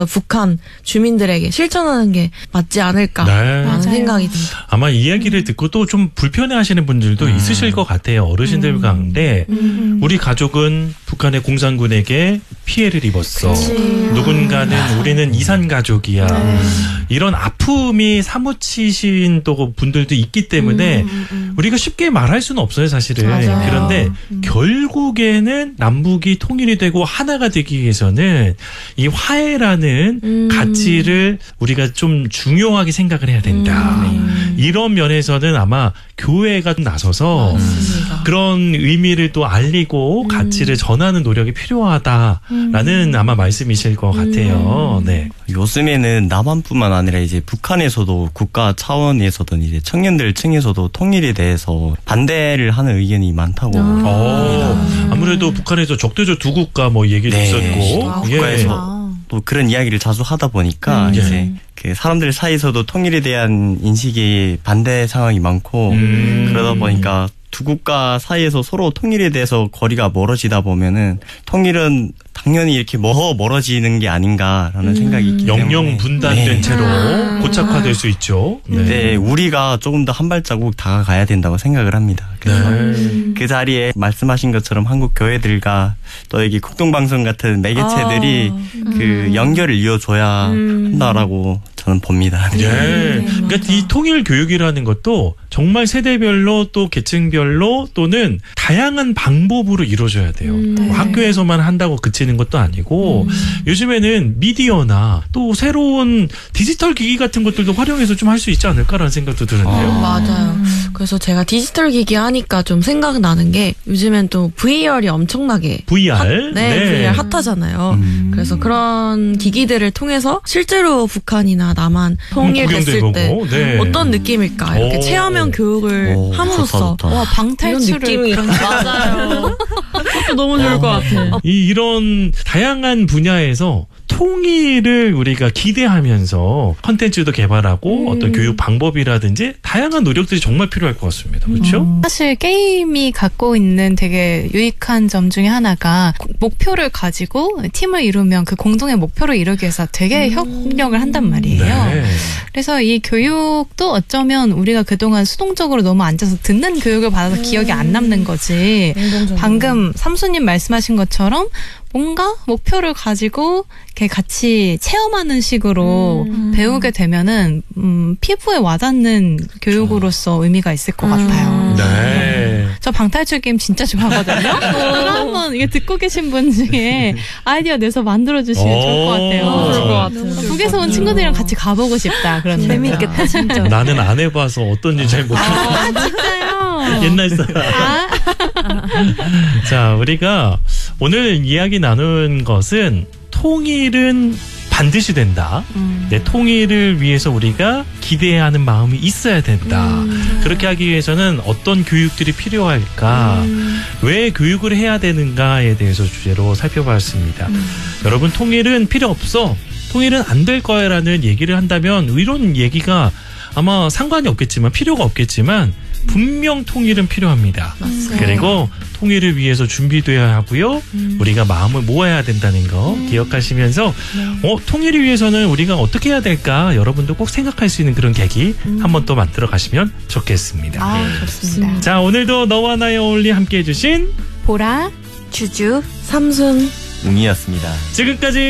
북한 주민들에게 실천하는 게 맞지 않을까라는 생각이 듭니다. 아마 이 이야기를 듣고 또 좀 불편해하시는 분들도 있으실 것 같아요. 어르신들 가운데 우리 가족은 북한의 공산군에게 피해를 입었어. 누군가는 우리는 이산 가족이야. 이런 아픔이 사무치신 또 분들도 있기 때문에 우리가 쉽게 말할 수는 없어요, 사실은. 맞아요. 그런데 결국에는 남북이 통일이 되고 하나가 되기 위해서는 이 화해라는 가치를 우리가 좀 중요하게 생각을 해야 된다. 이런 면에서는 아마 교회가 나서서 그런 의미를 또 알리고 가치를 전하는 노력이 필요하다라는 아마 말씀이실 것 같아요. 네. 요즘에는 남한뿐만 아니라 이제 북한에서도 국가 차원에서도 이제 청년들 층에서도 통일에 대해서 반대를 하는 의견이 많다고 합니다. 아무래도 북한에서 적대적 두 국가 뭐 얘기도 있었고 국가에서 또 그런 이야기를 자주 하다 보니까 이제 그 사람들 사이에서도 통일에 대한 인식이 반대 상황이 많고 그러다 보니까 두 국가 사이에서 서로 통일에 대해서 거리가 멀어지다 보면은 통일은 당연히 이렇게 멀어지는 게 아닌가라는 생각이 있기 때문에 영영 분단된 채로 고착화될 수 있죠. 네, 우리가 조금 더 한 발자국 다가가야 된다고 생각을 합니다. 그래서 그 자리에 말씀하신 것처럼 한국 교회들과 또 여기 국동방송 같은 매개체들이 그 연결을 이어줘야 한다라고 저는 봅니다. 네. 그러니까 이 통일 교육이라는 것도 정말 세대별로 또 계층별로 또는 다양한 방법으로 이루어져야 돼요. 뭐 학교에서만 한다고 그치는 것도 아니고 요즘에는 미디어나 또 새로운 디지털 기기 같은 것들도 활용해서 좀 할 수 있지 않을까라는 생각도 드는데요. 맞아요. 그래서 제가 디지털 기기 하니까 좀 생각나는 게 요즘엔 또 VR이 엄청나게 VR? VR 핫하잖아요. 그래서 그런 기기들을 통해서 실제로 북한이나 남한 통일됐을 때 어떤 느낌일까 이렇게 체험형 교육을 함으로써 와, 방탈출을 맞아요. 그것도 너무 좋을 것 같아요. 이런 다양한 분야에서 통일을 우리가 기대하면서 컨텐츠도 개발하고 어떤 교육 방법이라든지 다양한 노력들이 정말 필요할 것 같습니다. 그렇죠? 사실 게임이 갖고 있는 되게 유익한 점 중에 하나가 목표를 가지고 팀을 이루면 그 공동의 목표를 이루기 위해서 되게 협력을 한단 말이에요. 네. 그래서 이 교육도 어쩌면 우리가 그동안 수동적으로 너무 앉아서 듣는 교육을 받아서 기억이 안 남는 거지. 방금 삼수님 말씀하신 것처럼 뭔가 목표를 가지고 이렇게 같이 체험하는 식으로 배우게 되면은 피부에 와닿는 교육으로서 의미가 있을 것 같아요. 네. 저 방탈출 게임 진짜 좋아하거든요. 그거 한번 이게 듣고 계신 분 중에 아이디어 내서 만들어 주시면 좋을 것 같아요. 좋을 것 같아요. 북에서 온 친구들이랑 같이 가보고 싶다. 그런 재밌겠다 진짜. 나는 안 해봐서 어떤지 잘 모르겠어요. 진짜요? 옛날 사람. 자, 우리가 오늘 이야기 나눈 것은 통일은 반드시 된다. 내 통일을 위해서 우리가 기대하는 마음이 있어야 된다. 그렇게 하기 위해서는 어떤 교육들이 필요할까? 왜 교육을 해야 되는가에 대해서 주제로 살펴봤습니다. 여러분, 통일은 필요 없어. 통일은 안 될 거야 라는 얘기를 한다면 이런 얘기가 아마 상관이 없겠지만 필요가 없겠지만 분명 통일은 필요합니다. 그리고 통일을 위해서 준비돼야 하고요. 우리가 마음을 모아야 된다는 거 기억하시면서 통일을 위해서는 우리가 어떻게 해야 될까 여러분도 꼭 생각할 수 있는 그런 계기 한번 또 만들어 가시면 좋겠습니다. 좋습니다. 자, 오늘도 너와 나의 어울리 함께해 주신 보라, 주주, 삼순 웅이었습니다. 지금까지